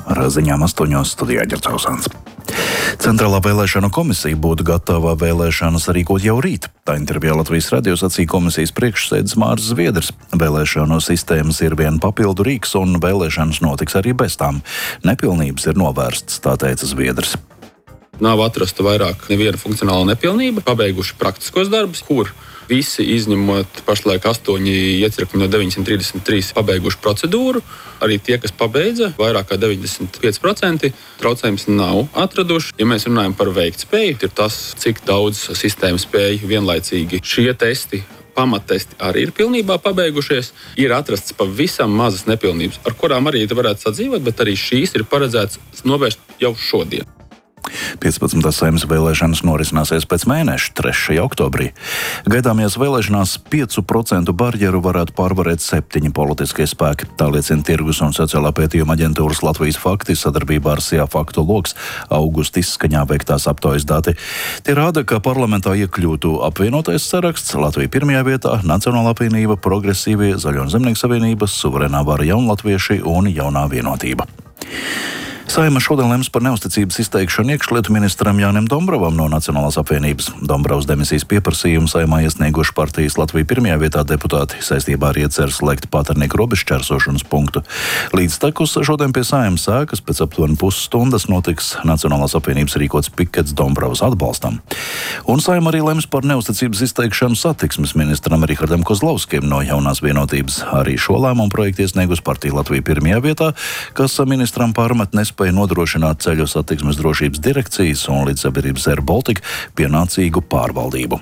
Ar ziņām 8 studijā Ģercausāns. Centrālā vēlēšanu komisija būtu gatava vēlēšanas rīkot jau rīt. Tā intervijā Latvijas radio sacīja komisijas priekšsēdis Māris Zviedrs. Vēlēšanu sistēmas ir vien papildu rīks un vēlēšanas notiks arī bez tām. Nepilnības ir novērstas, tā teica Zviedrs. Nav atrasta vairāk neviena funkcionāla nepilnība, pabeiguši praktiskos darbus, kur visi izņemot pašlaik 8 iecirkņi no 933 pabeiguši procedūru. Arī tie, kas pabeidza, vairāk kā 95% traucējums nav atraduši. Ja mēs runājam par veiktspēju, ir tas, cik daudz sistēma spēja vienlaicīgi šie testi. Pamattesti arī ir pilnībā pabeigušies. Ir atrasts pavisam mazas nepilnības, ar kurām arī varētu sadzīvot, bet arī šīs ir paredzēts novērst jau šodien. 15. Saeimas vēlēšanas norisināsies pēc mēneša, 3. oktobrī. Gaidāmies vēlēšanās 5% barjeru varētu pārvarēt 7 politiskie spēki. Tā liecina Tirgus un sociālā pētījuma aģentūras Latvijas fakti sadarbībā ar SIA faktu loks augusta izskaņā veiktās aptaujas dati. Tie rāda, ka parlamentā iekļūtu apvienotais saraksts, Latvija pirmajā vietā, Nacionālā apvienība, Progresīvie, Zaļo un Zemnieku savienības, Suverēnā vara Jaunlatvieši un Jaunā vienotība. Saeima šodien lems par neusticības izteikšanu iekšlietu ministram Jānim Dombrovam no Nacionālās apvienības. Dombrovs demisijas pieprasījumu Saeimā iesnieguši partijas Latvija pirmajā vietā deputāti saistībā ar ieceru slēgt Pāternieku robežšķērsošanas punktu. Līdztekus šodien pie Saeimas ēkas pēc aptuveni pusstundas notiks Nacionālās apvienības rīkots pikets Dombrovas atbalstam. Un Saeima arī lems par neusticības izteikšanu satiksmes ministram Rihardam Kozlovskim no Jaunās vienotības. Arī šo lēmumu projektu iesniegusi partija Latvija pirmajā vietā, kas ministram pārmet nespēja nodrošināt ceļu satiksmes drošības direkcijas un līdzsabiedrības Air Baltica pienācīgu pārvaldību.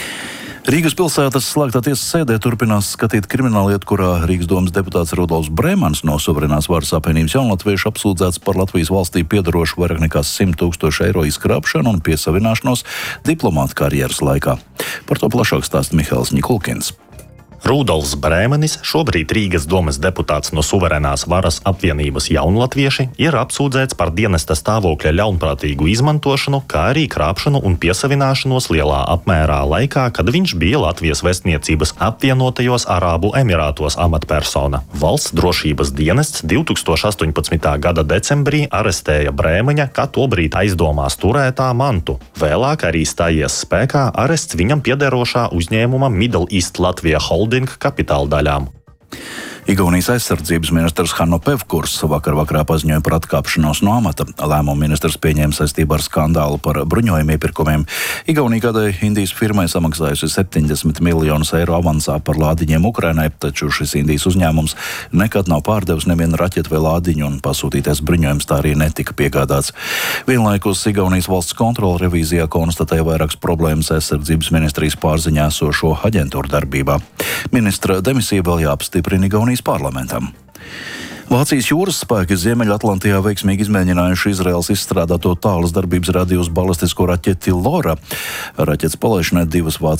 Rīgas pilsētas slēgtā tiesas sēdē turpinās skatīt krimināllietu, kurā Rīgas domas deputāts Rudolfs Brēmans no Suverēnās varas apvienības Jaunlatviešu apsūdzēts par Latvijas valstī piedarošu vairāk nekā 100 000 eiro izkrāpšanu un piesavināšanos diplomāta karjeras laikā. Par to plašāk stāsta Mihails Nikulkins. Rudolfs Brēmanis, šobrīd Rīgas domas deputāts no Suverēnās varas apvienības Jaunlatvieši, ir apsūdzēts par dienesta stāvokļa ļaunprātīgu izmantošanu, kā arī krāpšanu un piesavināšanos lielā apmērā laikā, kad viņš bija Latvijas vēstniecības apvienotajos Arābu Emirātos amatpersona. Valsts drošības dienests 2018. gada decembrī arestēja Brēmaņa, kā tobrīd aizdomās turētā mantu. Vēlāk arī stājies spēkā arests viņam piederošā uzņēmuma Middle East Latvia Holding kapitāla daļām. Igaunijas aizsardzības ministrs Hanno Pevkurs vakarā paziņoja par atkāpšanos no amata. Lēmumu ministrs pieņēma saistībā ar skandālu par bruņojumu iepirkumiem. Igaunija kādai Indijas firmai samaksājusi 70 miljonus eiro avansā par lādiņiem Ukrainai, taču šis Indijas uzņēmums nekad nav pārdevis nevienu raķetu vai lādiņu un pasūtītais bruņojums tā arī netika piegādāts. Vienlaikus Igaunijas valsts kontrole revīzijā konstatēja vairākas problēmas aizsardzības ministrijas pārziņā esošo aģentūru darbībā. Ministra demisija vēl jāapstiprina Igaunijas parlamentam. Vācijas jūras spēki Ziemeļatlantijā veiksmīgi izmēģinājuši Izraēlas izstrādāto tālas darbības radījus balistisko raķeti Lora. Raķetes palaišanai 2 Vācijas